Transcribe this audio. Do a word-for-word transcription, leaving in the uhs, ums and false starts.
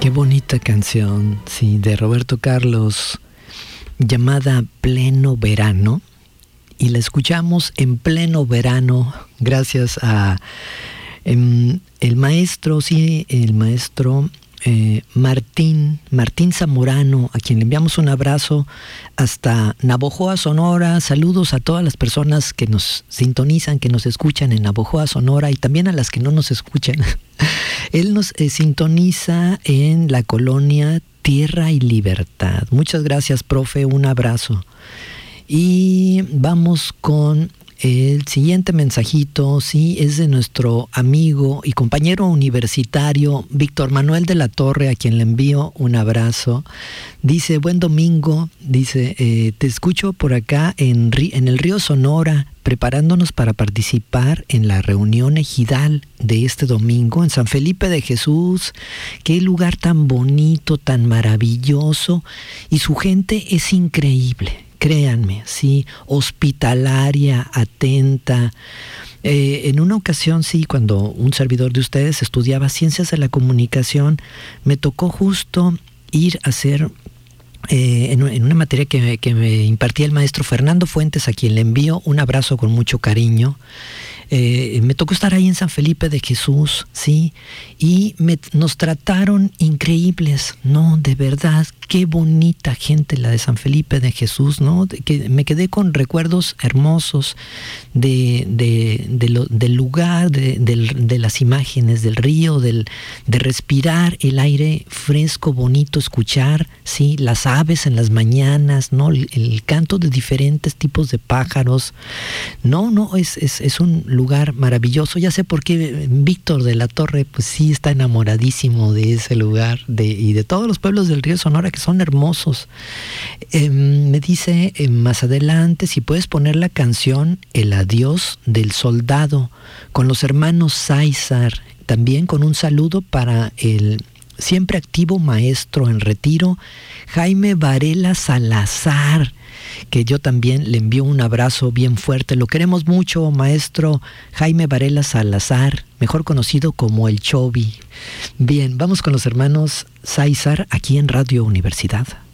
Qué bonita canción, sí, de Roberto Carlos, llamada Pleno Verano, y la escuchamos en pleno verano gracias a em, el maestro, sí, el maestro eh, Martín, Martín Zamorano, a quien le enviamos un abrazo hasta Navojoa, Sonora. Saludos a todas las personas que nos sintonizan, que nos escuchan en Navojoa, Sonora, y también a las que no nos escuchan. Él nos eh, sintoniza en la colonia Tierra y Libertad. Muchas gracias, profe, un abrazo. Y vamos con el siguiente mensajito, sí, es de nuestro amigo y compañero universitario Víctor Manuel de la Torre, a quien le envío un abrazo. Dice, buen domingo, dice, eh, te escucho por acá en, en el río Sonora, preparándonos para participar en la reunión ejidal de este domingo en San Felipe de Jesús. Qué lugar tan bonito, tan maravilloso, y su gente es increíble. Créanme, sí, hospitalaria, atenta. Eh, en una ocasión, sí, cuando un servidor de ustedes estudiaba Ciencias de la Comunicación, me tocó justo ir a hacer, eh, en, en una materia que, que me impartía el maestro Fernando Fuentes, a quien le envío un abrazo con mucho cariño. Eh, me tocó estar ahí en San Felipe de Jesús, sí, y me, nos trataron increíbles, no, de verdad, qué bonita gente la de San Felipe de Jesús, ¿no? De, que me quedé con recuerdos hermosos de, de, de lo, del lugar, de, de, de las imágenes del río, del, de respirar el aire fresco, bonito, escuchar, sí, las aves en las mañanas, ¿no? El, el canto de diferentes tipos de pájaros. No, no, es, es, es un lugar maravilloso. Ya sé por qué Víctor de la Torre, pues sí está enamoradísimo de ese lugar, de, y de todos los pueblos del río Sonora, que son hermosos. Eh, me dice eh, más adelante si puedes poner la canción El Adiós del Soldado con los hermanos Sáizar, también con un saludo para el siempre activo maestro en retiro Jaime Varela Salazar, que yo también le envío un abrazo bien fuerte. Lo queremos mucho, maestro Jaime Varela Salazar, mejor conocido como el Chovi. Bien, vamos con los hermanos Sáizar aquí en Radio Universidad.